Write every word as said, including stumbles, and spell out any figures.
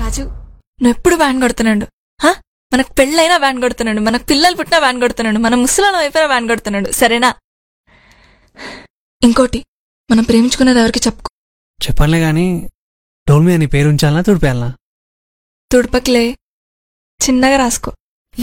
రాజు నువ్వు ఎప్పుడు వ్యాన్ కొడుతున్నాడు. మనకు పెళ్ళైనా వ్యాన్ కొడుతున్నాడు, మనకు పిల్లలు పుట్టినా వ్యాన్ కొడుతున్నాడు, మన ముసలాల వైపున వ్యాన్ కొడుతున్నాడు. సరేనా? ఇంకోటి, మనం ప్రేమించుకున్నది ఎవరికి చెప్పుకో. చెప్పనులే గాని డోల్ మీద నీ పేరు ఉంచాలనా తుడిపేయాలనా? తుడపకిలే, చిన్నగా రాసుకో.